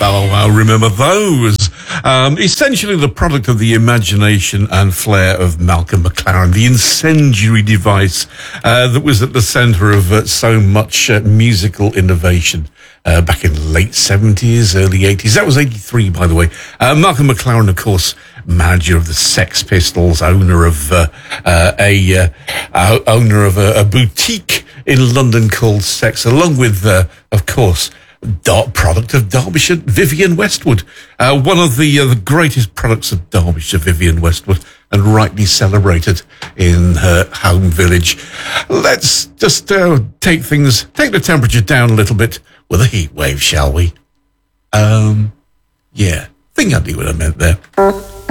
Oh, I remember those. Essentially the product of the imagination and flair of Malcolm McLaren, the incendiary device that was at the centre of so much musical innovation back in late 70s, early 80s. That was 83, by the way. Malcolm McLaren, of course, manager of the Sex Pistols, owner of a boutique in London called Sex, along with, of course, product of Derbyshire, Vivienne Westwood. One of the greatest products of Derbyshire, Vivienne Westwood, and rightly celebrated in her home village. Let's just take the temperature down a little bit with a heat wave, shall we? Yeah, think I knew what I meant there.